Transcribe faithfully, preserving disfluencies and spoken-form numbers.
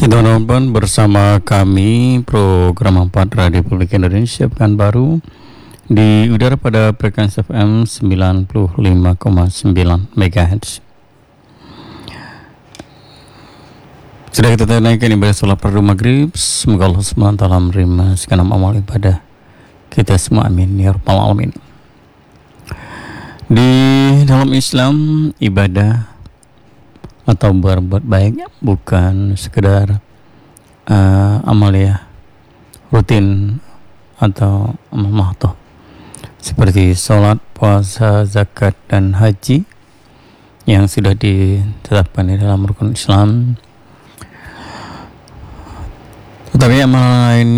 Teman-teman, bersama kami program empat Radio Publik Indonesia Pekanbaru di udara pada frekuensi F M sembilan puluh lima koma sembilan megahertz. Sudah kita naikkan ibadah sholat fardu maghrib. Semoga Allah subhanahu wa taala menerima segenap amal ibadah kita semua, amin ya rabbal alamin. Di dalam Islam, ibadah atau berbuat baik bukan sekedar uh, amalia rutin atau amal mahdoh seperti sholat, puasa, zakat, dan haji yang sudah ditetapkan di dalam rukun Islam. Tetapi amal lain